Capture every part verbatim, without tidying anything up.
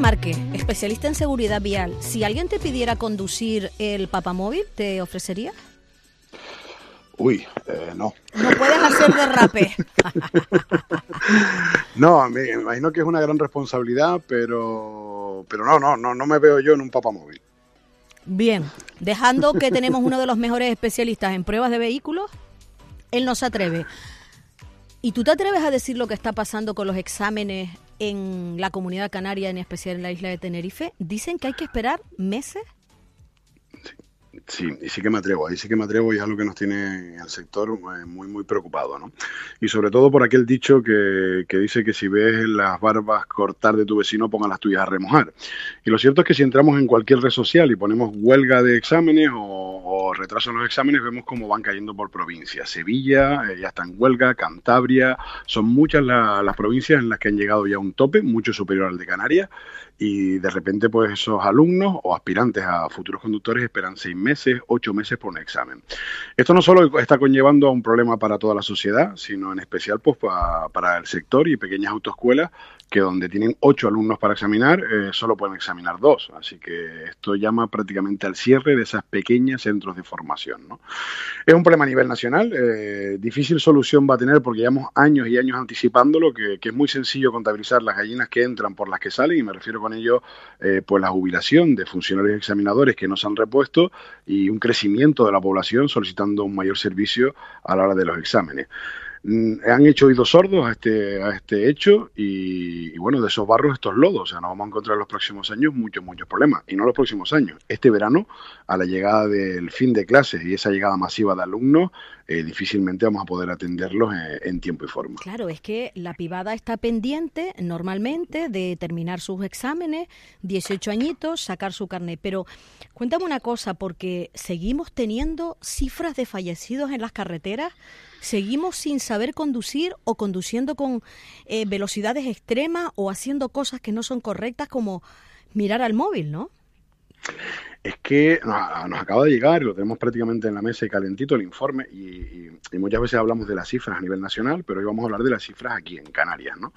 Márquez, especialista en seguridad vial. Si alguien te pidiera conducir el papamóvil, ¿te ofrecería? Uy, eh, no. No puedes hacer derrape. No, me imagino que es una gran responsabilidad, pero pero no, no, no, no me veo yo en un papamóvil. Bien, dejando que tenemos uno de los mejores especialistas en pruebas de vehículos, él no se atreve. ¿Y tú te atreves a decir lo que está pasando con los exámenes en la Comunidad Canaria, en especial en la isla de Tenerife? Dicen que hay que esperar meses. Sí, y sí que me atrevo, ahí sí que me atrevo y es algo que nos tiene el sector eh, muy, muy preocupado, ¿no? Y sobre todo por aquel dicho que, que dice que si ves las barbas cortar de tu vecino, ponga las tuyas a remojar. Y lo cierto es que si entramos en cualquier red social y ponemos huelga de exámenes o, o retraso en los exámenes, vemos cómo van cayendo por provincias. Sevilla eh, ya está en huelga, Cantabria, son muchas la, las provincias en las que han llegado ya a un tope, mucho superior al de Canarias, y de repente pues esos alumnos o aspirantes a futuros conductores esperan seis meses, ocho meses por un examen. Esto no solo está conllevando a un problema para toda la sociedad, sino en especial pues para, para el sector y pequeñas autoescuelas que donde tienen ocho alumnos para examinar, eh, solo pueden examinar dos. Así que esto llama prácticamente al cierre de esas pequeñas centros de formación, ¿no? Es un problema a nivel nacional, eh, difícil solución va a tener porque llevamos años y años anticipándolo, que, que es muy sencillo contabilizar las gallinas que entran por las que salen, y me refiero con ello eh, pues la jubilación de funcionarios examinadores que no se han repuesto y un crecimiento de la población solicitando un mayor servicio a la hora de los exámenes. Han hecho oídos sordos a este, a este hecho y, y bueno, de esos barros estos lodos. O sea, nos vamos a encontrar en los próximos años muchos, muchos problemas. Y no los próximos años. Este verano, a la llegada del fin de clases y esa llegada masiva de alumnos, eh, difícilmente vamos a poder atenderlos en, en tiempo y forma. Claro, es que la pibada está pendiente normalmente de terminar sus exámenes, dieciocho añitos, sacar su carnet. Pero cuéntame una cosa, porque seguimos teniendo cifras de fallecidos en las carreteras. ¿Seguimos sin saber conducir o conduciendo con eh, velocidades extremas o haciendo cosas que no son correctas como mirar al móvil, no? Es que nos, nos acaba de llegar, y lo tenemos prácticamente en la mesa y calentito el informe, y, y, y muchas veces hablamos de las cifras a nivel nacional, pero hoy vamos a hablar de las cifras aquí en Canarias, ¿no?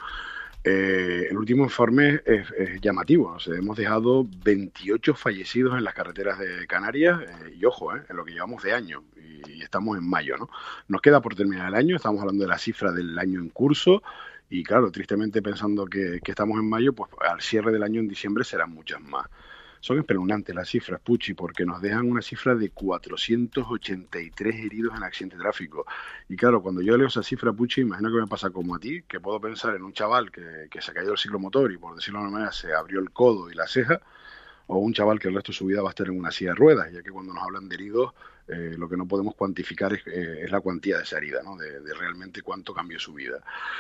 Eh, el último informe es, es llamativo, o sea, hemos dejado veintiocho fallecidos en las carreteras de Canarias, eh, y ojo, eh, en lo que llevamos de año, y, y estamos en mayo, ¿no? Nos queda por terminar el año, estamos hablando de la cifra del año en curso, y claro, tristemente pensando que, que estamos en mayo, pues al cierre del año en diciembre serán muchas más. Son espeluznantes las cifras, Puchi, porque nos dejan una cifra de cuatrocientos ochenta y tres heridos en accidente de tráfico. Y claro, cuando yo leo esa cifra, Puchi, imagino que me pasa como a ti, que puedo pensar en un chaval que, que se cayó del ciclomotor y, por decirlo de una manera, se abrió el codo y la ceja, o un chaval que el resto de su vida va a estar en una silla de ruedas, ya que cuando nos hablan de heridos, eh, lo que no podemos cuantificar es, eh, es la cuantía de esa herida, ¿no? De, de realmente cuánto cambió su vida.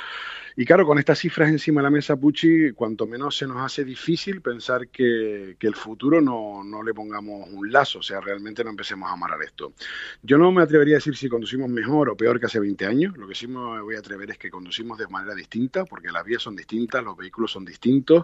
Y claro, con estas cifras encima de la mesa, Puchi, cuanto menos se nos hace difícil pensar que, que el futuro no, no le pongamos un lazo, o sea, realmente no empecemos a amarrar esto. Yo no me atrevería a decir si conducimos mejor o peor que hace veinte años, lo que sí me voy a atrever es que conducimos de manera distinta, porque las vías son distintas, los vehículos son distintos,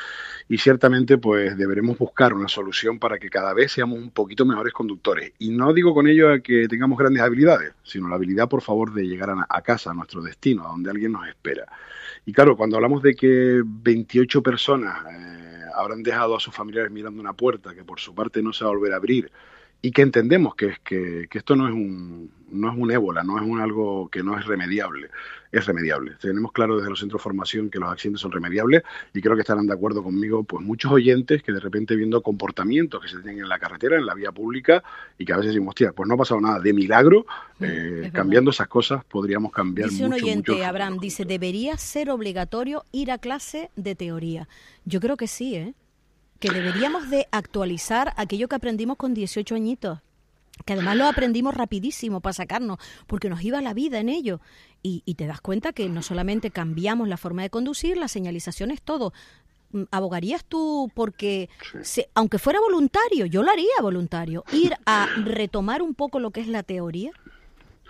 y ciertamente pues deberemos buscar una solución para que cada vez seamos un poquito mejores conductores. Y no digo con ello a que tengamos grandes habilidades, sino la habilidad, por favor, de llegar a, a casa, a nuestro destino, a donde alguien nos espera. Y claro, cuando hablamos de que veintiocho personas eh, habrán dejado a sus familiares mirando una puerta que por su parte no se va a volver a abrir, y que entendemos que, que, que esto no es un no es un ébola, no es un algo que no es remediable, es remediable. Tenemos claro desde los centros de formación que los accidentes son remediables, y creo que estarán de acuerdo conmigo pues muchos oyentes que de repente, viendo comportamientos que se tienen en la carretera, en la vía pública, y que a veces decimos, hostia, pues no ha pasado nada de milagro, eh, cambiando esas cosas podríamos cambiar dice mucho, un oyente, mucho. Abraham, dice, debería ser obligatorio ir a clase de teoría. Yo creo que sí, ¿eh? Que deberíamos de actualizar aquello que aprendimos con dieciocho añitos, que además lo aprendimos rapidísimo para sacarnos, porque nos iba la vida en ello. Y, y te das cuenta que no solamente cambiamos la forma de conducir, la señalización es todo. ¿Abogarías tú porque, Sí. se, aunque fuera voluntario, yo lo haría voluntario, ir a retomar un poco lo que es la teoría?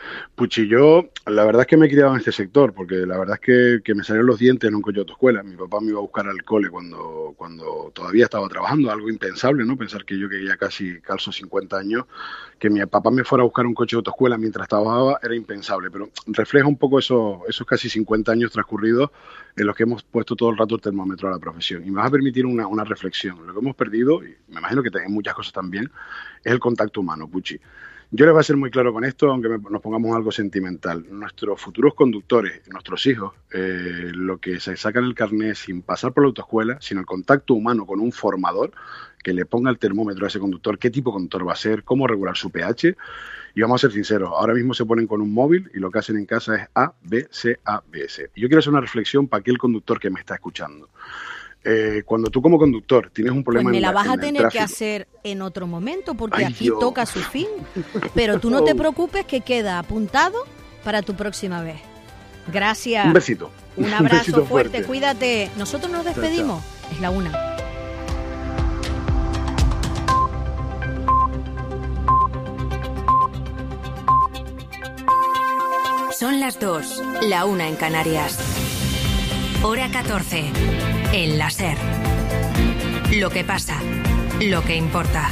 Puchi, yo la verdad es que me he criado en este sector, porque la verdad es que, que me salieron los dientes en un coche de autoescuela. Mi papá me iba a buscar al cole cuando, cuando todavía estaba trabajando, algo impensable, ¿no? Pensar que yo, que ya casi calzo cincuenta años, que mi papá me fuera a buscar un coche de autoescuela mientras trabajaba era impensable, pero refleja un poco esos, esos casi cincuenta años transcurridos en los que hemos puesto todo el rato el termómetro a la profesión. Y me vas a permitir una, una reflexión. Lo que hemos perdido, y me imagino que en muchas cosas también, es el contacto humano, Puchi. Yo les voy a ser muy claro con esto, aunque me, nos pongamos algo sentimental. Nuestros futuros conductores, nuestros hijos, eh, lo que se sacan el carnet sin pasar por la autoescuela, sin el contacto humano con un formador que le ponga el termómetro a ese conductor, qué tipo de conductor va a ser, cómo regular su pH. Y vamos a ser sinceros, ahora mismo se ponen con un móvil y lo que hacen en casa es A, B, C, A, B, C. Y yo quiero hacer una reflexión para aquel conductor que me está escuchando. Eh, cuando tú como conductor tienes un problema pues me en la la, vas en a el tener tráfico, que hacer en otro momento porque Ay, aquí Dios. toca su fin, pero tú no te preocupes que queda apuntado para tu próxima vez. Gracias. Un besito. Un Un abrazo besito fuerte, fuerte. cuídate. Nosotros nos despedimos. Es la una. Son las dos, la una en Canarias. Hora catorce, en la SER. Lo que pasa, lo que importa.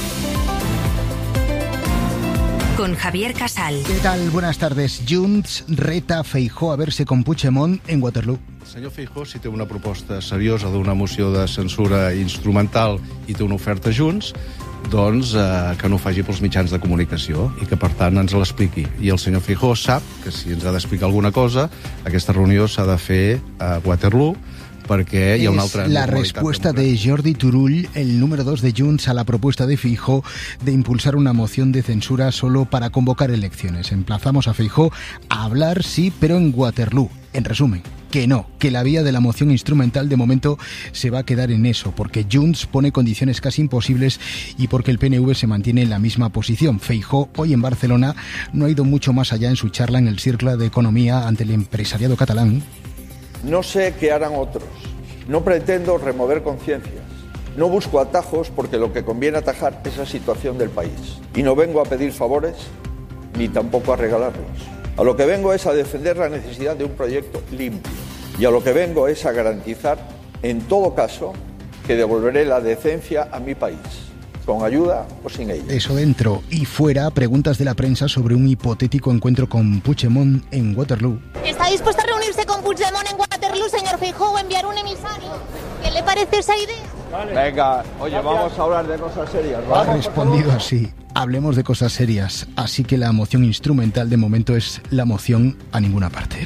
Con Javier Casal. ¿Qué tal? Buenas tardes. Junts reta a Feijóo a verse con Puigdemont en Waterloo. El senyor Feijóo, si té una proposta seriosa d'una moció de censura instrumental i té una oferta Junts, doncs eh, que no ho faci pels mitjans de comunicació i que, per tant, ens l'expliqui. I el senyor Feijóo sap que si ens ha d'explicar alguna cosa, aquesta reunió s'ha de fer a Waterloo, perquè hi ha una altra... Es la respuesta de Jordi Turull, el número dos de Junts, a la propuesta de Feijóo de impulsar una moción de censura solo para convocar elecciones. Emplazamos a Feijóo a hablar, sí, pero en Waterloo. En resumen, que no, que la vía de la moción instrumental de momento se va a quedar en eso, porque Junts pone condiciones casi imposibles y porque el P N V se mantiene en la misma posición. Feijóo, hoy en Barcelona, no ha ido mucho más allá en su charla en el Círculo de Economía ante el empresariado catalán. No sé qué harán otros. No pretendo remover conciencias. No busco atajos porque lo que conviene atajar es la situación del país. Y no vengo a pedir favores ni tampoco a regalarlos. A lo que vengo es a defender la necesidad de un proyecto limpio. Y a lo que vengo es a garantizar, en todo caso, que devolveré la decencia a mi país, con ayuda o sin ella. Eso dentro y fuera, preguntas de la prensa sobre un hipotético encuentro con Puigdemont en Waterloo. ¿Está dispuesto a reunirse con Puigdemont en Waterloo, señor Feijóo, o enviar un emisario? ¿Qué le parece esa idea? Vale. Venga, oye, vamos a hablar de cosas serias. Ha respondido así. Hablemos de cosas serias. Así que la moción instrumental de momento es la moción a ninguna parte.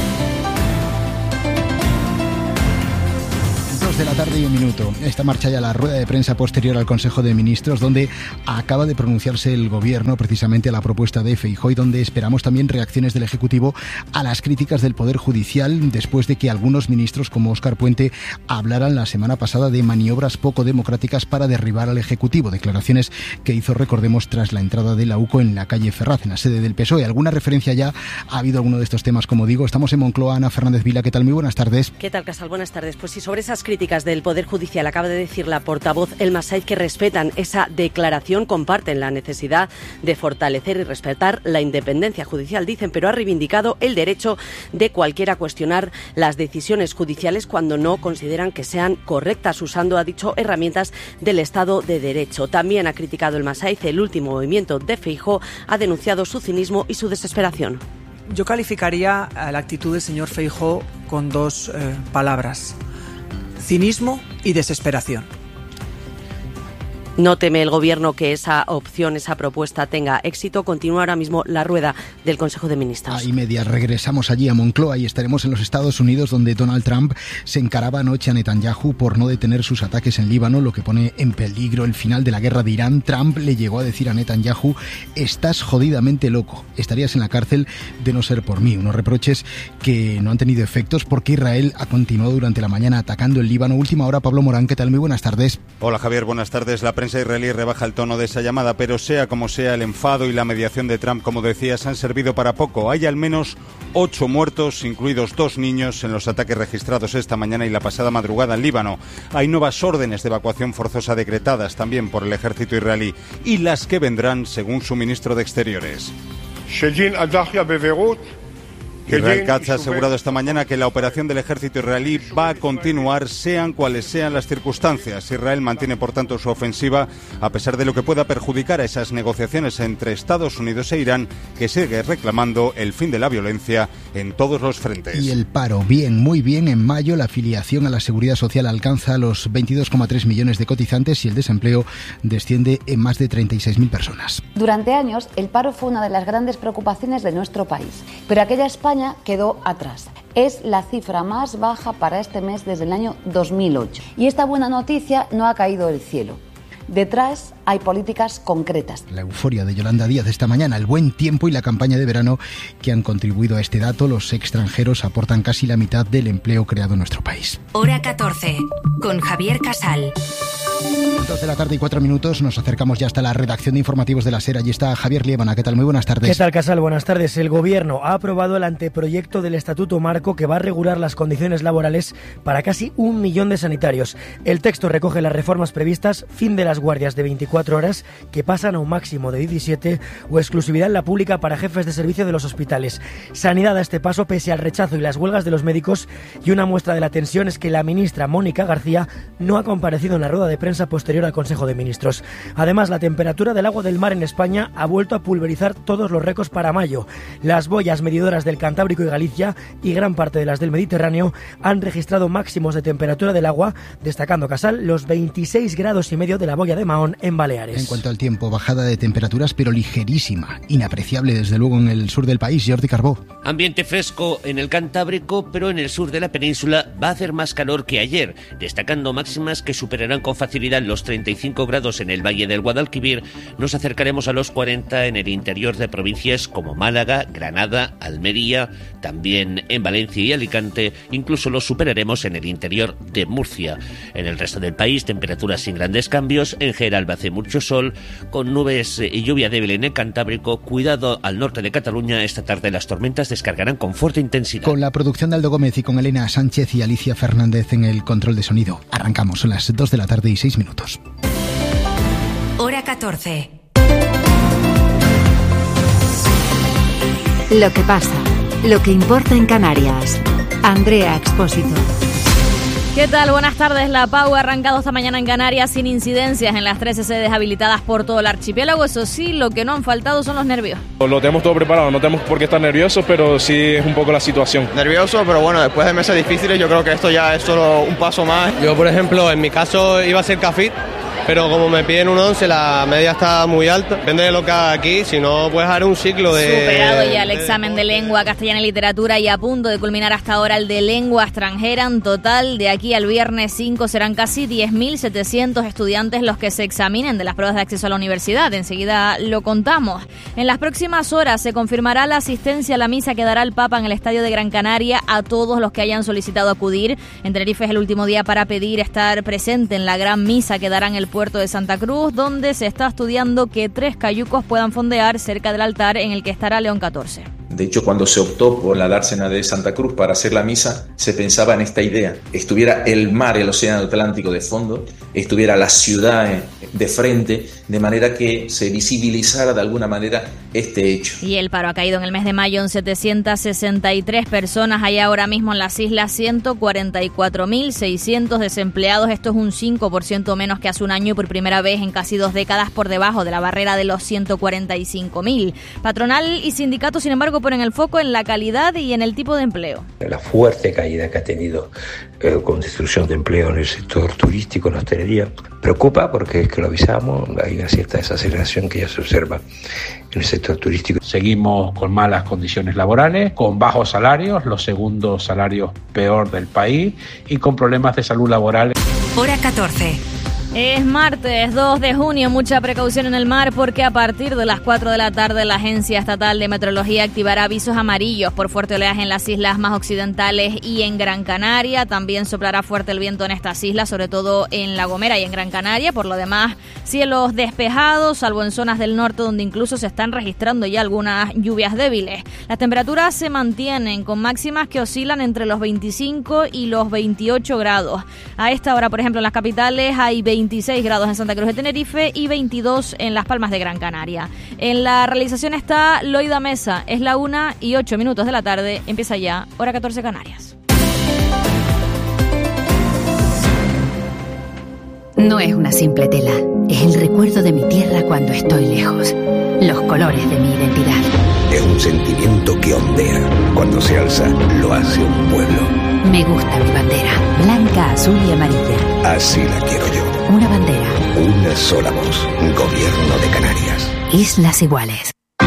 De la tarde y un minuto. Esta marcha ya la rueda de prensa posterior al Consejo de Ministros, donde acaba de pronunciarse el Gobierno precisamente a la propuesta de Feijóo y donde esperamos también reacciones del Ejecutivo a las críticas del Poder Judicial después de que algunos ministros como Óscar Puente hablaran la semana pasada de maniobras poco democráticas para derribar al Ejecutivo. Declaraciones que hizo, recordemos, tras la entrada de la U C O en la calle Ferraz, en la sede del P S O E. ¿Alguna referencia ya ha habido alguno de estos temas? Como digo, estamos en Moncloa. Ana Fernández Vila, ¿qué tal? Muy buenas tardes. ¿Qué tal, Casal? Buenas tardes. Pues sí, sobre esas críticas del Poder Judicial acaba de decir la portavoz Elma Said que respetan esa declaración, comparten la necesidad de fortalecer y respetar la independencia judicial, dicen, pero ha reivindicado el derecho de cualquiera a cuestionar las decisiones judiciales cuando no consideran que sean correctas, usando, ha dicho, herramientas del Estado de Derecho. También ha criticado Elma Said el último movimiento de Feijóo, ha denunciado su cinismo y su desesperación. Yo calificaría la actitud del señor Feijóo con dos eh, palabras: cinismo y desesperación. No teme el Gobierno que esa opción, esa propuesta tenga éxito. Continúa ahora mismo la rueda del Consejo de Ministros. A y media regresamos allí a Moncloa y estaremos en los Estados Unidos, donde Donald Trump se encaraba anoche a Netanyahu por no detener sus ataques en Líbano, lo que pone en peligro el final de la guerra de Irán. Trump le llegó a decir a Netanyahu: estás jodidamente loco, estarías en la cárcel de no ser por mí. Unos reproches que no han tenido efectos porque Israel ha continuado durante la mañana atacando el Líbano. Última hora, Pablo Morán, ¿qué tal? Muy buenas tardes. Hola Javier, buenas tardes. La La prensa israelí rebaja el tono de esa llamada, pero sea como sea, el enfado y la mediación de Trump, como decías, han servido para poco. Hay al menos ocho muertos, incluidos dos niños, en los ataques registrados esta mañana y la pasada madrugada en Líbano. Hay nuevas órdenes de evacuación forzosa decretadas también por el ejército israelí y las que vendrán, según su ministro de Exteriores. Israel Katz ha asegurado esta mañana que la operación del ejército israelí va a continuar, sean cuales sean las circunstancias. Israel mantiene, por tanto, su ofensiva, a pesar de lo que pueda perjudicar a esas negociaciones entre Estados Unidos e Irán, que sigue reclamando el fin de la violencia en todos los frentes. Y el paro, bien, muy bien. En mayo la afiliación a la Seguridad Social alcanza los veintidós coma tres millones de cotizantes y el desempleo desciende en más de treinta y seis mil personas. Durante años, el paro fue una de las grandes preocupaciones de nuestro país, pero aquella España quedó atrás. Es la cifra más baja para este mes desde el año dos mil ocho. Y esta buena noticia no ha caído del cielo. Detrás hay políticas concretas. La euforia de Yolanda Díaz esta mañana, el buen tiempo y la campaña de verano que han contribuido a este dato. Los extranjeros aportan casi la mitad del empleo creado en nuestro país. Hora catorce, con Javier Casal. dos de la tarde y cuatro minutos, nos acercamos ya hasta la redacción de informativos de la SER. Allí está Javier Liébana. ¿Qué tal? Muy buenas tardes. ¿Qué tal, Casal? Buenas tardes. El Gobierno ha aprobado el anteproyecto del Estatuto Marco que va a regular las condiciones laborales para casi un millón de sanitarios. El texto recoge las reformas previstas, fin de las guardias de veinticuatro horas, que pasan a un máximo de diecisiete, o exclusividad en la pública para jefes de servicio de los hospitales. Sanidad a este paso pese al rechazo y las huelgas de los médicos, y una muestra de la tensión es que la ministra Mónica García no ha comparecido en la rueda de prensa posterior al Consejo de Ministros. Además, la temperatura del agua del mar en España ha vuelto a pulverizar todos los récords para mayo. Las boyas medidoras del Cantábrico y Galicia y gran parte de las del Mediterráneo han registrado máximos de temperatura del agua, destacando, Casal, los veintiséis grados y medio de la boya de Mahón en Baleares. En cuanto al tiempo, bajada de temperaturas, pero ligerísima, inapreciable desde luego en el sur del país. Jordi Carbó. Ambiente fresco en el Cantábrico, pero en el sur de la península va a hacer más calor que ayer, destacando máximas que superarán con facilidad los treinta y cinco grados en el Valle del Guadalquivir. Nos acercaremos a los cuarenta en el interior de provincias como Málaga, Granada, Almería, también en Valencia y Alicante. Incluso los superaremos en el interior de Murcia. En el resto del país, temperaturas sin grandes cambios. En general hace mucho sol, con nubes y lluvia débil en el Cantábrico. Cuidado al norte de Cataluña. Esta tarde las tormentas descargarán con fuerte intensidad. Con la producción de Aldo Gómez y con Elena Sánchez y Alicia Fernández en el control de sonido. Arrancamos, son las dos de la tarde y seis minutos. Hora catorce. Lo que pasa, lo que importa en Canarias. Andrea Expósito. ¿Qué tal? Buenas tardes. La Pau ha arrancado esta mañana en Canarias sin incidencias en las trece sedes habilitadas por todo el archipiélago. Eso sí, lo que no han faltado son los nervios. Lo tenemos todo preparado, no tenemos por qué estar nerviosos, pero sí es un poco la situación. Nervioso, pero bueno, después de meses difíciles yo creo que esto ya es solo un paso más. Yo, por ejemplo, en mi caso iba a ser CAFIT, pero como me piden un once, la media está muy alta. Depende de lo que haga aquí, si no puedes dar un ciclo de... Superado ya el examen de lengua castellana y literatura y a punto de culminar hasta ahora el de lengua extranjera. En total, de aquí al viernes cinco serán casi diez mil setecientos estudiantes los que se examinen de las pruebas de acceso a la universidad. Enseguida lo contamos. En las próximas horas se confirmará la asistencia a la misa que dará el Papa en el Estadio de Gran Canaria a todos los que hayan solicitado acudir. En Tenerife es el último día para pedir estar presente en la gran misa que darán el puerto de Santa Cruz, donde se está estudiando que tres cayucos puedan fondear cerca del altar en el que estará León catorce. De hecho, cuando se optó por la dársena de Santa Cruz para hacer la misa, se pensaba en esta idea. Estuviera el mar, el océano Atlántico de fondo, estuviera la ciudad de frente, de manera que se visibilizara de alguna manera este hecho. Y el paro ha caído en el mes de mayo en setecientas sesenta y tres personas. Hay ahora mismo en las islas ciento cuarenta y cuatro mil seiscientos desempleados. Esto es un cinco por ciento menos que hace un año y por primera vez en casi dos décadas por debajo de la barrera de los ciento cuarenta y cinco mil. Patronal y sindicatos, sin embargo, ponen el foco en la calidad y en el tipo de empleo. La fuerte caída que ha tenido eh, con destrucción de empleo en el sector turístico, en la hostelería, preocupa porque es que lo avisamos, hay una cierta desaceleración que ya se observa en el sector turístico. Seguimos con malas condiciones laborales, con bajos salarios, los segundos salarios peor del país y con problemas de salud laboral. Hora catorce. Es martes dos de junio, mucha precaución en el mar porque a partir de las cuatro de la tarde la Agencia Estatal de Meteorología activará avisos amarillos por fuerte oleaje en las islas más occidentales y en Gran Canaria. También soplará fuerte el viento en estas islas, sobre todo en La Gomera y en Gran Canaria. Por lo demás, cielos despejados, salvo en zonas del norte donde incluso se están registrando ya algunas lluvias débiles. Las temperaturas se mantienen con máximas que oscilan entre los veinticinco y los veintiocho grados. A esta hora, por ejemplo, en las capitales hay veintiocho veintiséis grados en Santa Cruz de Tenerife y veintidós en Las Palmas de Gran Canaria. En la realización está Loida Mesa. Es la una y ocho minutos de la tarde. Empieza ya, hora catorce Canarias. No es una simple tela, es el recuerdo de mi tierra cuando estoy lejos, los colores de mi identidad. Es un sentimiento que ondea, cuando se alza lo hace un pueblo. Me gusta mi bandera, blanca, azul y amarilla. Así la quiero yo. Una bandera. Una sola voz, Gobierno de Canarias. Islas Iguales.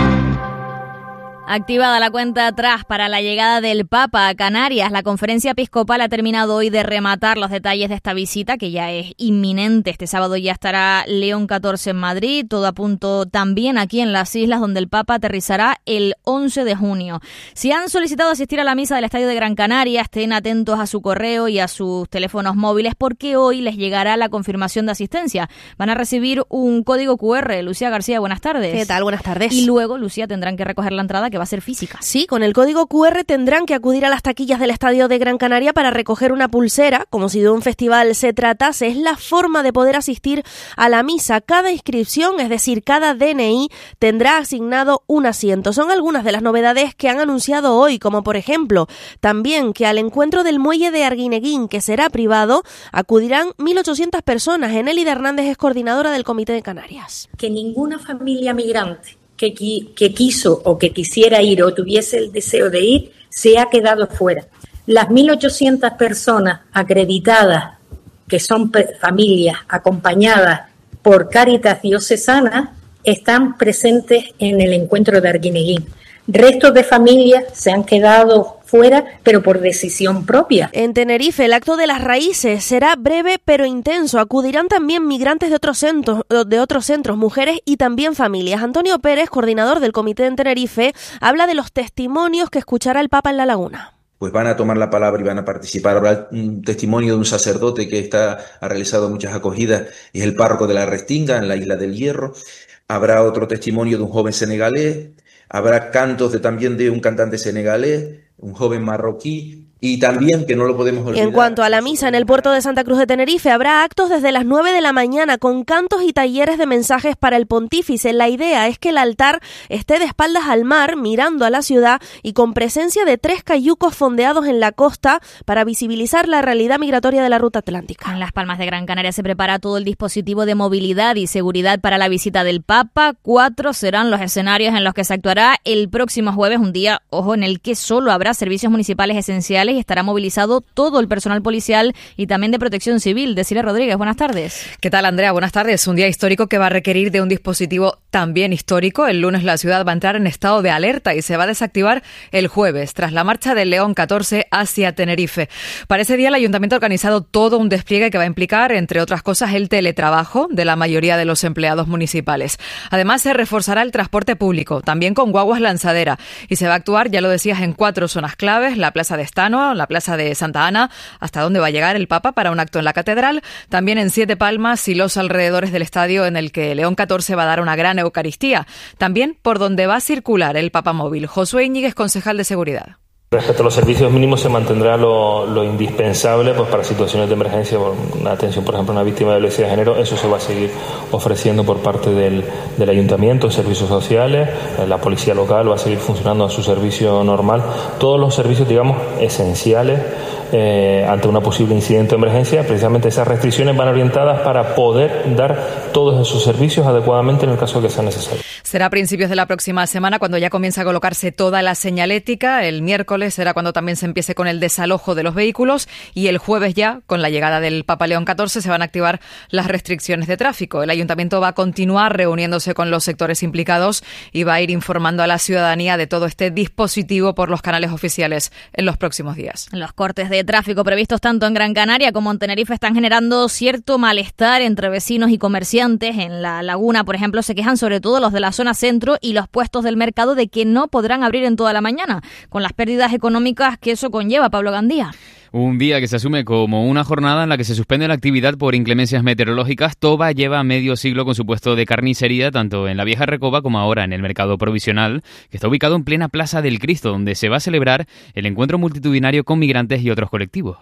Activada la cuenta atrás para la llegada del Papa a Canarias, la conferencia episcopal ha terminado hoy de rematar los detalles de esta visita, que ya es inminente. Este sábado ya estará León catorce en Madrid, todo a punto también aquí en las islas, donde el Papa aterrizará el once de junio. Si han solicitado asistir a la misa del Estadio de Gran Canaria, estén atentos a su correo y a sus teléfonos móviles, porque hoy les llegará la confirmación de asistencia. Van a recibir un código cu erre. Lucía García, buenas tardes. ¿Qué tal? Buenas tardes. Y luego, Lucía, tendrán que recoger la entrada, que va a ser física. Sí, con el código cu erre tendrán que acudir a las taquillas del Estadio de Gran Canaria para recoger una pulsera, como si de un festival se tratase. Es la forma de poder asistir a la misa. Cada inscripción, es decir, cada de ene i, tendrá asignado un asiento. Son algunas de las novedades que han anunciado hoy, como por ejemplo, también que al encuentro del muelle de Arguineguín, que será privado, acudirán mil ochocientas personas. Enélida Hernández es coordinadora del Comité de Canarias. Que ninguna familia migrante Que, que quiso o que quisiera ir o tuviese el deseo de ir, se ha quedado fuera. Las mil ochocientas personas acreditadas, que son familias acompañadas por Cáritas Diocesana, están presentes en el encuentro de Arguineguín. Restos de familias se han quedado fuera, pero por decisión propia. En Tenerife, el acto de las raíces será breve pero intenso. Acudirán también migrantes de otros centros, de otros centros, mujeres y también familias. Antonio Pérez, coordinador del comité en Tenerife, habla de los testimonios que escuchará el Papa en La Laguna. Pues van a tomar la palabra y van a participar. Habrá un testimonio de un sacerdote que está, ha realizado muchas acogidas, es el párroco de la Restinga, en la Isla del Hierro. Habrá otro testimonio de un joven senegalés. Habrá cantos de, también de un cantante senegalés, un joven marroquí, y también, que no lo podemos olvidar. En cuanto a la misa en el puerto de Santa Cruz de Tenerife, habrá actos desde las nueve de la mañana con cantos y talleres de mensajes para el pontífice. La idea es que el altar esté de espaldas al mar, mirando a la ciudad y con presencia de tres cayucos fondeados en la costa para visibilizar la realidad migratoria de la ruta atlántica. En Las Palmas de Gran Canaria se prepara todo el dispositivo de movilidad y seguridad para la visita del Papa. Cuatro serán los escenarios en los que se actuará el próximo jueves, un día, ojo, en el que solo habrá servicios municipales esenciales y estará movilizado todo el personal policial y también de protección civil. Desiree Rodríguez, buenas tardes. ¿Qué tal, Andrea? Buenas tardes. Un día histórico que va a requerir de un dispositivo también histórico. El lunes la ciudad va a entrar en estado de alerta y se va a desactivar el jueves, tras la marcha del León catorce hacia Tenerife. Para ese día el Ayuntamiento ha organizado todo un despliegue que va a implicar, entre otras cosas, el teletrabajo de la mayoría de los empleados municipales. Además, se reforzará el transporte público, también con guaguas lanzadera, y se va a actuar, ya lo decías, en cuatro zonas claves: la Plaza de Estano, la Plaza de Santa Ana, hasta donde va a llegar el Papa para un acto en la Catedral, también en Siete Palmas y los alrededores del estadio, en el que León catorce va a dar una gran Eucaristía, también por donde va a circular el Papa móvil. Josué Íñiguez, concejal de Seguridad. Respecto a los servicios mínimos, se mantendrá lo, lo indispensable pues para situaciones de emergencia, por una atención, por ejemplo, a una víctima de violencia de género. Eso se va a seguir ofreciendo por parte del, del ayuntamiento, servicios sociales, la policía local va a seguir funcionando a su servicio normal. Todos los servicios, digamos, esenciales eh, ante una posible incidente o emergencia. Precisamente esas restricciones van orientadas para poder dar todos esos servicios adecuadamente en el caso de que sea necesario. Será a principios de la próxima semana cuando ya comience a colocarse toda la señalética. El miércoles será cuando también se empiece con el desalojo de los vehículos, y el jueves ya, con la llegada del Papa León catorce, se van a activar las restricciones de tráfico. El ayuntamiento va a continuar reuniéndose con los sectores implicados y va a ir informando a la ciudadanía de todo este dispositivo por los canales oficiales en los próximos días. Los cortes de tráfico previstos tanto en Gran Canaria como en Tenerife están generando cierto malestar entre vecinos y comerciantes. En La Laguna, por ejemplo, se quejan sobre todo los de la zona centro y los puestos del mercado de que no podrán abrir en toda la mañana, con las pérdidas económicas que eso conlleva. Pablo Gandía. Un día que se asume como una jornada en la que se suspende la actividad por inclemencias meteorológicas. Toba lleva medio siglo con su puesto de carnicería, tanto en la Vieja Recoba como ahora en el Mercado Provisional, que está ubicado en plena Plaza del Cristo, donde se va a celebrar el encuentro multitudinario con migrantes y otros colectivos.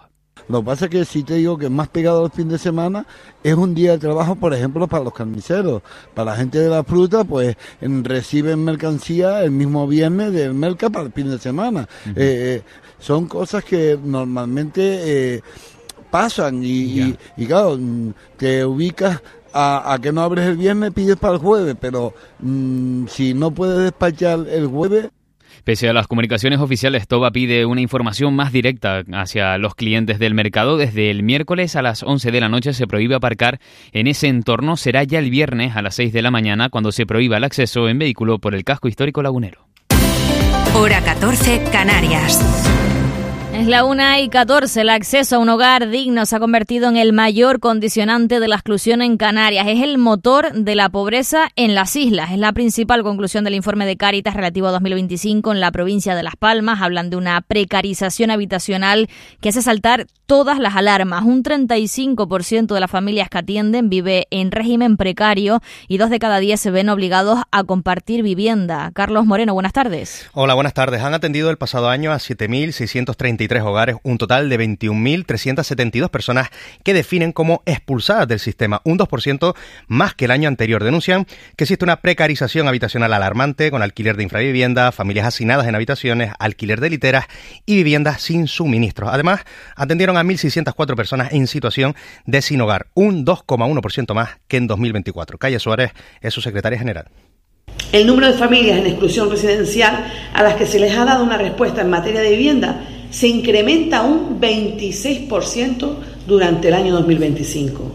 Lo que pasa es que si te digo que más pegado al fin de semana es un día de trabajo, por ejemplo, para los carniceros. Para la gente de la fruta, pues en, reciben mercancía el mismo viernes del mercado para el fin de semana. Uh-huh. eh, son cosas que normalmente eh, pasan y, yeah. y, y claro, te ubicas a, a que no abres el viernes, pides para el jueves, pero mmm, si no puedes despachar el jueves... Pese a las comunicaciones oficiales, Toba pide una información más directa hacia los clientes del mercado. Desde el miércoles a las once de la noche se prohíbe aparcar en ese entorno. Será ya el viernes a las seis de la mañana cuando se prohíba el acceso en vehículo por el casco histórico lagunero. Hora catorce, Canarias. Es la una y catorce. El acceso a un hogar digno se ha convertido en el mayor condicionante de la exclusión en Canarias. Es el motor de la pobreza en las islas. Es la principal conclusión del informe de Cáritas relativo a dos mil veinticinco en la provincia de Las Palmas. Hablan de una precarización habitacional que hace saltar todas las alarmas. Un treinta y cinco por ciento de las familias que atienden vive en régimen precario y dos de cada diez se ven obligados a compartir vivienda. Carlos Moreno, buenas tardes. Hola, buenas tardes. Han atendido el pasado año a siete mil seiscientos treinta y tres hogares, un total de veintiún mil trescientas setenta y dos personas que definen como expulsadas del sistema, un dos por ciento más que el año anterior. Denuncian que existe una precarización habitacional alarmante con alquiler de infravivienda, familias hacinadas en habitaciones, alquiler de literas y viviendas sin suministros. Además, atendieron a mil seiscientas cuatro personas en situación de sin hogar, un dos coma uno por ciento más que en dos mil veinticuatro. Calle Suárez es su secretaria general. El número de familias en exclusión residencial a las que se les ha dado una respuesta en materia de vivienda se incrementa un veintiséis por ciento durante el año dos mil veinticinco.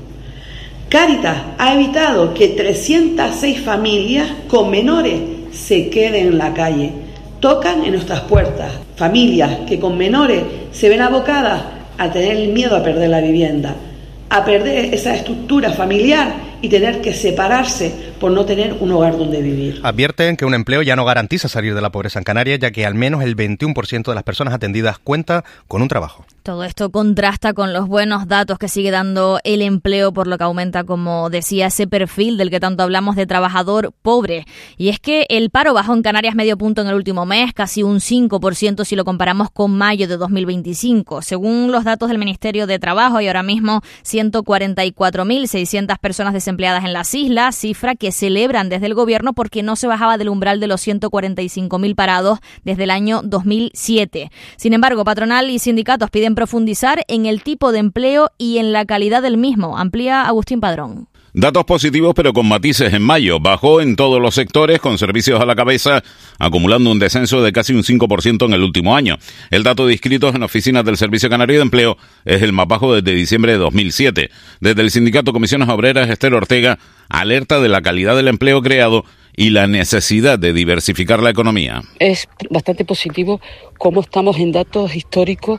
Cáritas ha evitado que trescientas seis familias con menores se queden en la calle. Tocan en nuestras puertas familias que con menores se ven abocadas a tener el miedo a perder la vivienda, a perder esa estructura familiar y tener que separarse por no tener un hogar donde vivir. Advierten que un empleo ya no garantiza salir de la pobreza en Canarias, ya que al menos el veintiuno por ciento de las personas atendidas cuenta con un trabajo. Todo esto contrasta con los buenos datos que sigue dando el empleo, por lo que aumenta, como decía, ese perfil del que tanto hablamos de trabajador pobre. Y es que el paro bajó en Canarias medio punto en el último mes, casi un cinco por ciento si lo comparamos con mayo de dos mil veinticinco. Según los datos del Ministerio de Trabajo, hay ahora mismo ciento cuarenta y cuatro mil seiscientas personas desempleadas en las islas, cifra que celebran desde el gobierno porque no se bajaba del umbral de los ciento cuarenta y cinco mil parados desde el año dos mil siete. Sin embargo, patronal y sindicatos piden profundizar en el tipo de empleo y en la calidad del mismo. Amplía Agustín Padrón. Datos positivos pero con matices en mayo. Bajó en todos los sectores, con servicios a la cabeza, acumulando un descenso de casi un cinco por ciento en el último año. El dato de inscritos en oficinas del Servicio Canario de Empleo es el más bajo desde diciembre de dos mil siete. Desde el sindicato Comisiones Obreras, Esther Ortega alerta de la calidad del empleo creado y la necesidad de diversificar la economía. Es bastante positivo cómo estamos en datos históricos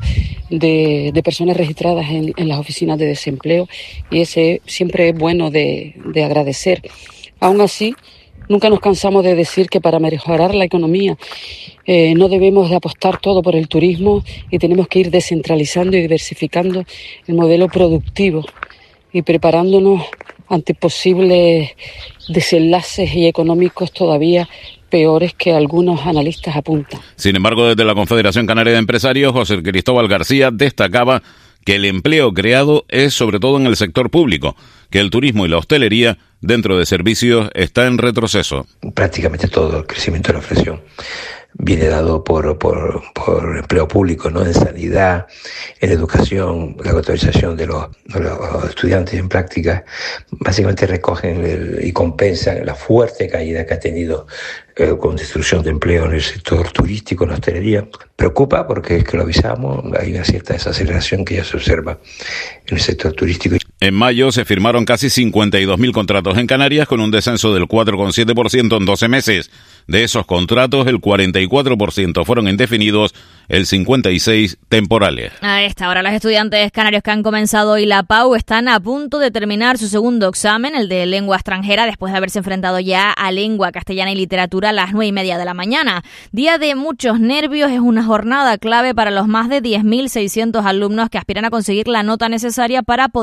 de, de personas registradas en, en las oficinas de desempleo, y ese siempre es bueno de, de agradecer. Aún así, nunca nos cansamos de decir que para mejorar la economía eh, no debemos de apostar todo por el turismo y tenemos que ir descentralizando y diversificando el modelo productivo y preparándonos ante posibles desenlaces y económicos todavía peores que algunos analistas apuntan. Sin embargo, desde la Confederación Canaria de Empresarios, José Cristóbal García destacaba que el empleo creado es sobre todo en el sector público, que el turismo y la hostelería dentro de servicios está en retroceso. Prácticamente todo el crecimiento de la inflación viene dado por, por, por empleo público, ¿no? En sanidad, en educación, la autorización de los, de los estudiantes en práctica, básicamente recogen el, y compensan la fuerte caída que ha tenido eh, con destrucción de empleo en el sector turístico, en la hostelería. Preocupa porque es que lo avisamos, hay una cierta desaceleración que ya se observa en el sector turístico. En mayo se firmaron casi cincuenta y dos mil contratos en Canarias con un descenso del cuatro coma siete por ciento en doce meses. De esos contratos, el cuarenta y cuatro por ciento fueron indefinidos, el cincuenta y seis por ciento temporales. A esta hora, los estudiantes canarios que han comenzado hoy la P A U están a punto de terminar su segundo examen, el de lengua extranjera, después de haberse enfrentado ya a lengua castellana y literatura a las nueve y media de la mañana. Día de muchos nervios, es una jornada clave para los más de diez mil seiscientos alumnos que aspiran a conseguir la nota necesaria para poder acceder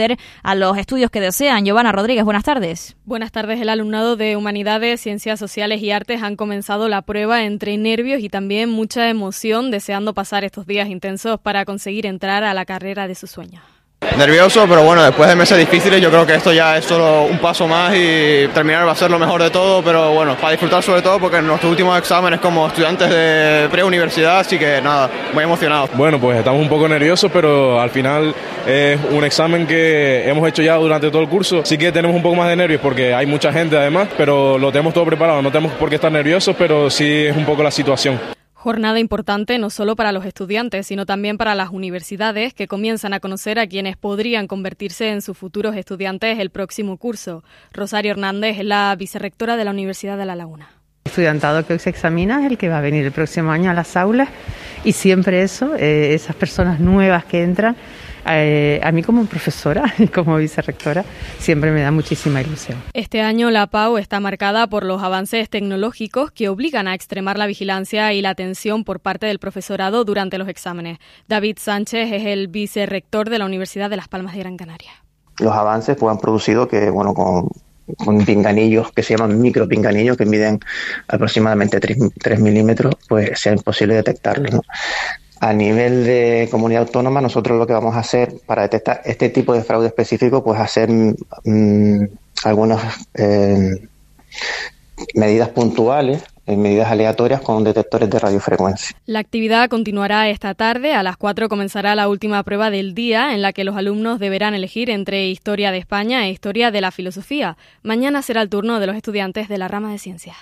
acceder a los estudios que desean. Giovanna Rodríguez, buenas tardes. Buenas tardes. El alumnado de Humanidades, Ciencias Sociales y Artes han comenzado la prueba entre nervios y también mucha emoción, deseando pasar estos días intensos para conseguir entrar a la carrera de sus sueños. Nervioso, pero bueno, después de meses difíciles yo creo que esto ya es solo un paso más y terminar va a ser lo mejor de todo, pero bueno, para disfrutar sobre todo porque en nuestros últimos exámenes como estudiantes de preuniversidad, así que nada, muy emocionados. Bueno, pues estamos un poco nerviosos, pero al final es un examen que hemos hecho ya durante todo el curso, sí que tenemos un poco más de nervios porque hay mucha gente además, pero lo tenemos todo preparado, no tenemos por qué estar nerviosos, pero sí es un poco la situación. Jornada importante no solo para los estudiantes, sino también para las universidades que comienzan a conocer a quienes podrían convertirse en sus futuros estudiantes el próximo curso. Rosario Hernández es la vicerrectora de la Universidad de La Laguna. El estudiantado que hoy se examina es el que va a venir el próximo año a las aulas y siempre eso, eh, esas personas nuevas que entran, Eh, a mí como profesora y como vicerrectora siempre me da muchísima ilusión. Este año la P A U está marcada por los avances tecnológicos que obligan a extremar la vigilancia y la atención por parte del profesorado durante los exámenes. David Sánchez es el vicerrector de la Universidad de Las Palmas de Gran Canaria. Los avances pues, han producido que, bueno, con, con pinganillos que se llaman micropinganillos que miden aproximadamente tres milímetros, pues sea imposible detectarlos, ¿no? A nivel de comunidad autónoma, nosotros lo que vamos a hacer para detectar este tipo de fraude específico, pues hacer mmm, algunas eh, medidas puntuales, eh, medidas aleatorias con detectores de radiofrecuencia. La actividad continuará esta tarde. A las cuatro comenzará la última prueba del día, en la que los alumnos deberán elegir entre Historia de España e Historia de la Filosofía. Mañana será el turno de los estudiantes de la rama de Ciencias.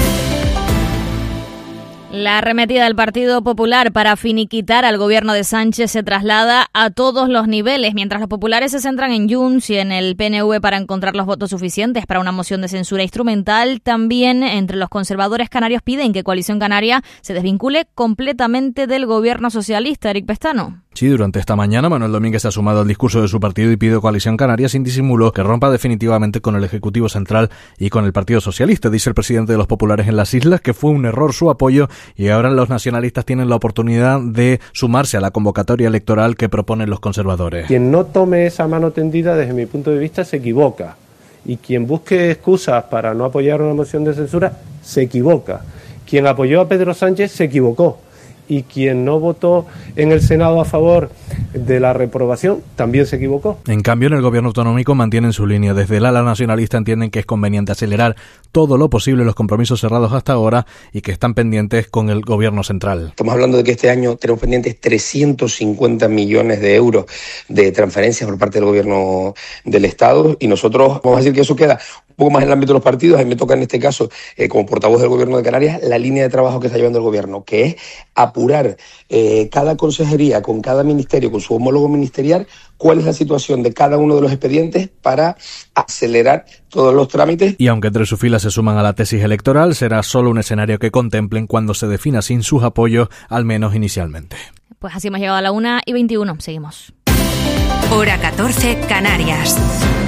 La arremetida del Partido Popular para finiquitar al gobierno de Sánchez se traslada a todos los niveles. Mientras los populares se centran en Junts y en el P N V para encontrar los votos suficientes para una moción de censura instrumental, también entre los conservadores canarios piden que Coalición Canaria se desvincule completamente del gobierno socialista. Eric Pestano. Sí, durante esta mañana Manuel Domínguez se ha sumado al discurso de su partido y pide a Coalición Canaria sin disimulo que rompa definitivamente con el Ejecutivo Central y con el Partido Socialista. Dice el presidente de los populares en las islas que fue un error su apoyo y ahora los nacionalistas tienen la oportunidad de sumarse a la convocatoria electoral que proponen los conservadores. Quien no tome esa mano tendida, desde mi punto de vista, se equivoca. Y quien busque excusas para no apoyar una moción de censura, se equivoca. Quien apoyó a Pedro Sánchez se equivocó. Y quien no votó en el Senado a favor de la reprobación también se equivocó. En cambio, en el gobierno autonómico mantienen su línea. Desde el ala nacionalista entienden que es conveniente acelerar todo lo posible los compromisos cerrados hasta ahora y que están pendientes con el gobierno central. Estamos hablando de que este año tenemos pendientes trescientos cincuenta millones de euros de transferencias por parte del gobierno del Estado y nosotros vamos a decir que eso queda un poco más en el ámbito de los partidos. A mí me toca en este caso, eh, como portavoz del gobierno de Canarias, la línea de trabajo que está llevando el gobierno, que es apurar eh, cada consejería con cada ministerio, con su homólogo ministerial, cuál es la situación de cada uno de los expedientes para acelerar todos los trámites. Y aunque entre sus filas se suman a la tesis electoral, será solo un escenario que contemplen cuando se defina sin sus apoyos, al menos inicialmente. Pues así hemos llegado a la una y veintiuno. Seguimos. Hora catorce, Canarias.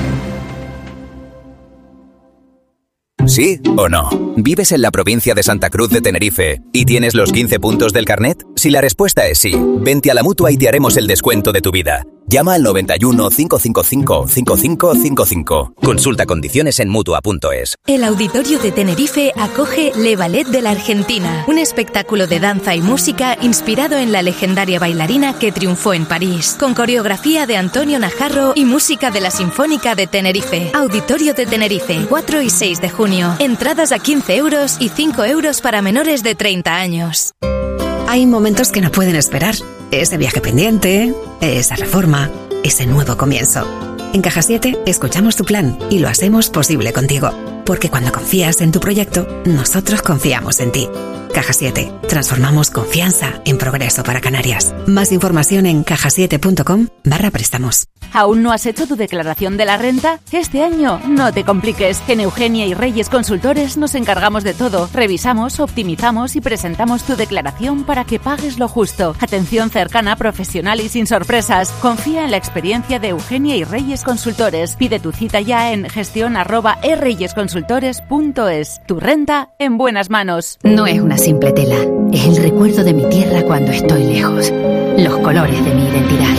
¿Sí o no? ¿Vives en la provincia de Santa Cruz de Tenerife y tienes los quince puntos del carnet? Si la respuesta es sí, vente a la Mutua y te haremos el descuento de tu vida. Llama al noventa y uno, cinco cinco cinco, cinco cinco cinco cinco. Consulta condiciones en Mutua punto es. El Auditorio de Tenerife acoge Le Ballet de la Argentina, un espectáculo de danza y música inspirado en la legendaria bailarina que triunfó en París, con coreografía de Antonio Najarro y música de la Sinfónica de Tenerife. Auditorio de Tenerife, cuatro y seis de junio. Entradas a quince euros y cinco euros para menores de treinta años. Hay momentos que no pueden esperar. Ese viaje pendiente, esa reforma, ese nuevo comienzo. En Caja siete escuchamos tu plan y lo hacemos posible contigo. Porque cuando confías en tu proyecto, nosotros confiamos en ti. Caja siete. Transformamos confianza en progreso para Canarias. Más información en caja siete punto com barra préstamos. ¿Aún no has hecho tu declaración de la renta? Este año no te compliques. En Eugenia y Reyes Consultores nos encargamos de todo. Revisamos, optimizamos y presentamos tu declaración para que pagues lo justo. Atención cercana, profesional y sin sorpresas. Confía en la experiencia de Eugenia y Reyes Consultores. Pide tu cita ya en gestión arroba erreyesconsultores punto es. Tu renta en buenas manos. No es una simple tela. Es el recuerdo de mi tierra cuando estoy lejos. Los colores de mi identidad.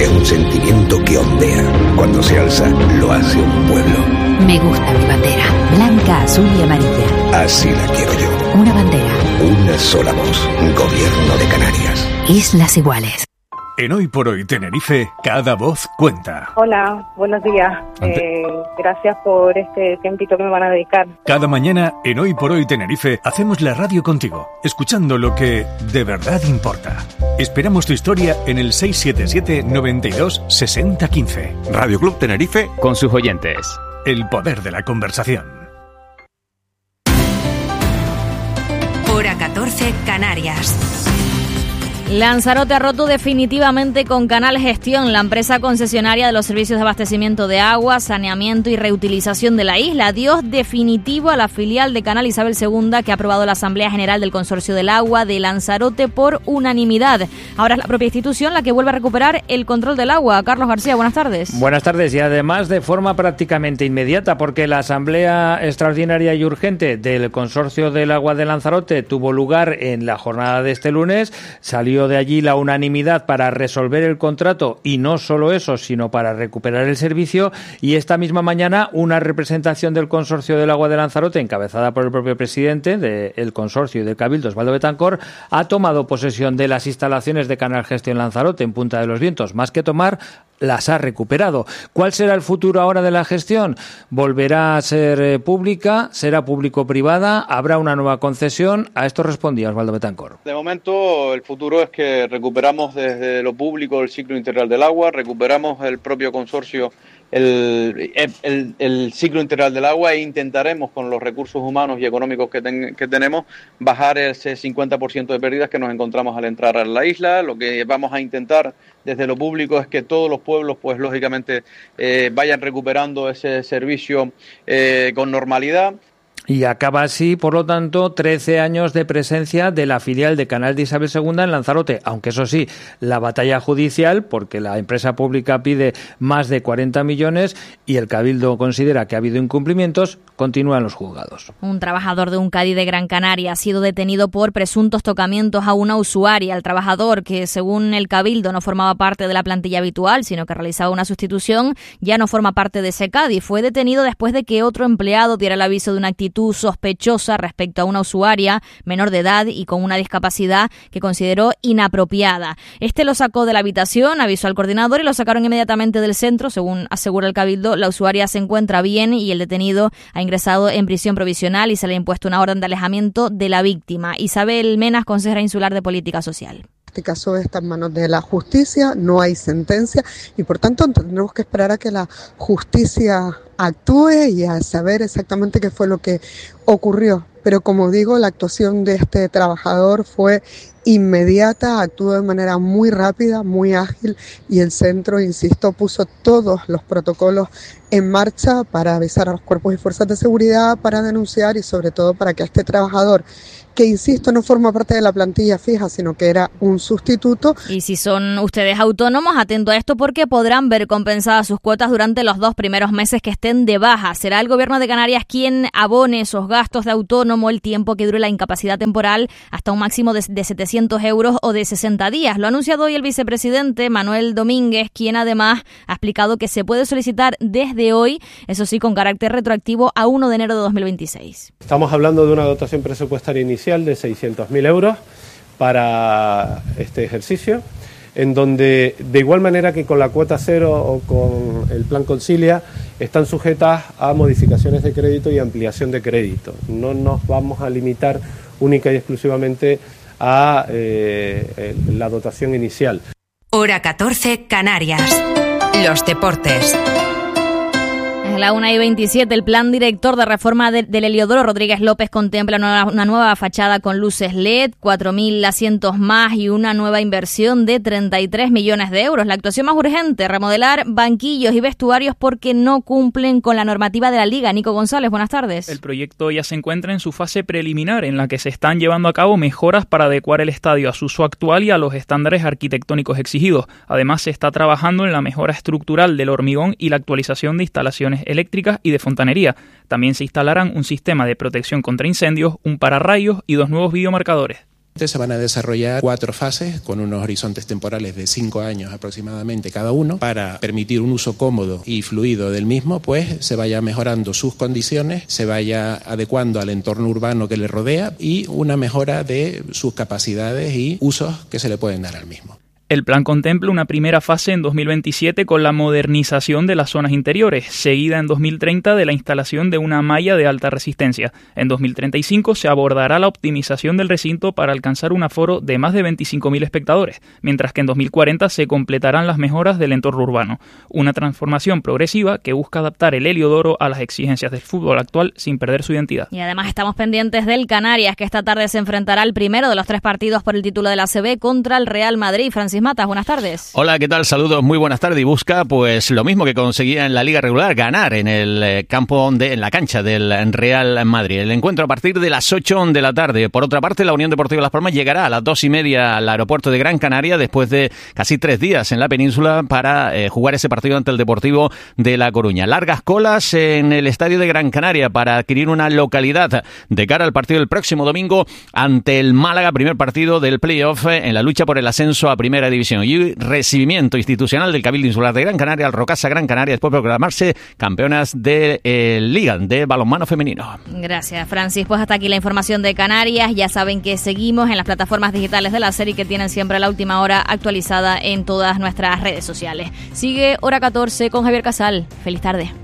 Es un sentimiento que ondea. Cuando se alza, lo hace un pueblo. Me gusta mi bandera, blanca, azul y amarilla. Así la quiero yo. Una bandera. Una sola voz. Gobierno de Canarias. Islas Iguales. En Hoy por Hoy Tenerife, cada voz cuenta. Hola, buenos días. Eh, gracias por este tiempito que me van a dedicar. Cada mañana, en Hoy por Hoy Tenerife, hacemos la radio contigo, escuchando lo que de verdad importa. Esperamos tu historia en el seis siete siete, noventa y dos, sesenta, quince. Radio Club Tenerife con sus oyentes. El poder de la conversación. Hora catorce, Canarias. Lanzarote ha roto definitivamente con Canal Gestión, la empresa concesionaria de los servicios de abastecimiento de agua, saneamiento y reutilización de la isla. Adiós definitivo a la filial de Canal Isabel segunda que ha aprobado la Asamblea General del Consorcio del Agua de Lanzarote por unanimidad. Ahora es la propia institución la que vuelve a recuperar el control del agua. Carlos García, buenas tardes. Buenas tardes y además de forma prácticamente inmediata, porque la Asamblea Extraordinaria y Urgente del Consorcio del Agua de Lanzarote tuvo lugar en la jornada de este lunes. Salió de allí la unanimidad para resolver el contrato y no solo eso, sino para recuperar el servicio, y esta misma mañana una representación del Consorcio del Agua de Lanzarote, encabezada por el propio presidente del consorcio y del Cabildo, Osvaldo Betancor, ha tomado posesión de las instalaciones de Canal Gestión Lanzarote en Punta de los Vientos. Más que tomar, las ha recuperado. ¿Cuál será el futuro ahora de la gestión? ¿Volverá a ser eh, pública? ¿Será público-privada? ¿Habrá una nueva concesión? A esto respondía Osvaldo Betancor. De momento, el futuro es que recuperamos desde lo público el ciclo integral del agua, recuperamos el propio consorcio el, el, el ciclo integral del agua e intentaremos con los recursos humanos y económicos que, ten, que tenemos bajar ese cincuenta por ciento de pérdidas que nos encontramos al entrar a la isla. Lo que vamos a intentar desde lo público es que todos los pueblos, pues lógicamente, eh, vayan recuperando ese servicio eh, con normalidad. Y acaba así, por lo tanto, trece años de presencia de la filial de Canal de Isabel segunda en Lanzarote, aunque eso sí, la batalla judicial, porque la empresa pública pide más de cuarenta millones y el Cabildo considera que ha habido incumplimientos, continúan los juzgados. Un trabajador de un Cádiz de Gran Canaria ha sido detenido por presuntos tocamientos a una usuaria. El trabajador, que según el Cabildo no formaba parte de la plantilla habitual, sino que realizaba una sustitución, ya no forma parte de ese Cádiz. Fue detenido después de que otro empleado diera el aviso de una actitud sospechosa respecto a una usuaria menor de edad y con una discapacidad que consideró inapropiada. Este lo sacó de la habitación, avisó al coordinador y lo sacaron inmediatamente del centro. Según asegura el Cabildo, la usuaria se encuentra bien y el detenido ha ingresado en prisión provisional y se le ha impuesto una orden de alejamiento de la víctima. Isabel Menas, consejera insular de Política Social. Este caso está en manos de la justicia, no hay sentencia y por tanto tendremos que esperar a que la justicia actúe y a saber exactamente qué fue lo que ocurrió. Pero como digo, la actuación de este trabajador fue inmediata, actuó de manera muy rápida, muy ágil y el centro, insisto, puso todos los protocolos en marcha para avisar a los cuerpos y fuerzas de seguridad, para denunciar y sobre todo para que a este trabajador, que insisto no forma parte de la plantilla fija, sino que era un sustituto. Y si son ustedes autónomos, atento a esto porque podrán ver compensadas sus cuotas durante los dos primeros meses que estén de baja. Será el Gobierno de Canarias quien abone esos gastos de autónomo el tiempo que dure la incapacidad temporal hasta un máximo de, de setecientos euros o de sesenta días. Lo ha anunciado hoy el vicepresidente Manuel Domínguez, quien además ha explicado que se puede solicitar desde hoy, eso sí, con carácter retroactivo a primero de enero de dos mil veintiséis. Estamos hablando de una dotación presupuestaria inicial de seiscientos mil euros para este ejercicio, en donde de igual manera que con la cuota cero o con el plan Concilia están sujetas a modificaciones de crédito y ampliación de crédito. No nos vamos a limitar única y exclusivamente a eh, la dotación inicial. Hora catorce, Canarias. Los deportes. En la una y veintisiete, el plan director de reforma de, del Heliodoro Rodríguez López contempla una, una nueva fachada con luces L E D, cuatro mil asientos más y una nueva inversión de treinta y tres millones de euros. La actuación más urgente, remodelar banquillos y vestuarios porque no cumplen con la normativa de la Liga. Nico González, buenas tardes. El proyecto ya se encuentra en su fase preliminar, en la que se están llevando a cabo mejoras para adecuar el estadio a su uso actual y a los estándares arquitectónicos exigidos. Además, se está trabajando en la mejora estructural del hormigón y la actualización de instalaciones eléctricas y de fontanería. También se instalarán un sistema de protección contra incendios, un pararrayos y dos nuevos videomarcadores. Se van a desarrollar cuatro fases con unos horizontes temporales de cinco años aproximadamente cada uno para permitir un uso cómodo y fluido del mismo, pues se vaya mejorando sus condiciones, se vaya adecuando al entorno urbano que le rodea y una mejora de sus capacidades y usos que se le pueden dar al mismo. El plan contempla una primera fase en dos mil veintisiete con la modernización de las zonas interiores, seguida en dos mil treinta de la instalación de una malla de alta resistencia. En dos mil treinta y cinco se abordará la optimización del recinto para alcanzar un aforo de más de veinticinco mil espectadores, mientras que en dos mil cuarenta se completarán las mejoras del entorno urbano. Una transformación progresiva que busca adaptar el Heliodoro a las exigencias del fútbol actual sin perder su identidad. Y además estamos pendientes del Canarias, que esta tarde se enfrentará al primero de los tres partidos por el título de la A C B contra el Real Madrid. Francisco Matas, buenas tardes. Hola, ¿qué tal? Saludos, muy buenas tardes. Y busca pues lo mismo que conseguía en la Liga regular, ganar en el campo, de, en la cancha del Real Madrid. El encuentro a partir de las ocho de la tarde. Por otra parte, la Unión Deportiva Las Palmas llegará a las dos y media al aeropuerto de Gran Canaria después de casi tres días en la península para eh, jugar ese partido ante el Deportivo de La Coruña. Largas colas en el estadio de Gran Canaria para adquirir una localidad de cara al partido del próximo domingo ante el Málaga, primer partido del playoff en la lucha por el ascenso a Primera División. Y recibimiento institucional del Cabildo Insular de Gran Canaria al Rocasa Gran Canaria después de proclamarse campeonas de eh, Liga de balonmano femenino. Gracias, Francis. Pues hasta aquí la información de Canarias. Ya saben que seguimos en las plataformas digitales de la serie, que tienen siempre la última hora actualizada en todas nuestras redes sociales. Sigue Hora catorce con Javier Casal. Feliz tarde.